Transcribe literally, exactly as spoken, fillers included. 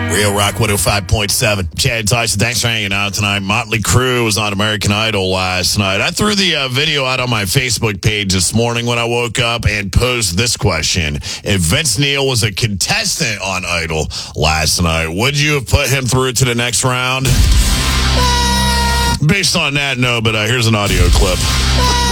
Real Rock one oh five point seven. Chad Tyson, thanks for hanging out tonight. Motley Crue was on American Idol last night. I threw the uh, video out on my Facebook page this morning when I woke up and posed this question. If Vince Neil was a contestant on Idol last night, would you have put him through to the next round? Based on that, no, but uh, here's an audio clip.